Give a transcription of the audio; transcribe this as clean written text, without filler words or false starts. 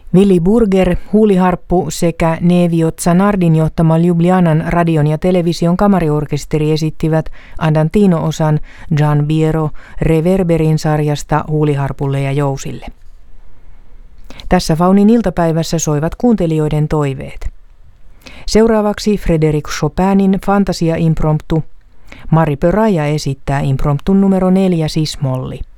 Willy Burger, huuliharppu sekä Nevio Zanardin johtama Ljubljanan radion ja television kamariorkesteri esittivät Andantino-osan Gian Biero Reverberin sarjasta huuliharpulle ja jousille. Tässä Faunin iltapäivässä soivat kuuntelijoiden toiveet. Seuraavaksi Frédéric Chopinin Fantasia Impromptu. Mari Pöraja esittää impromptun numero 4 sis-molli.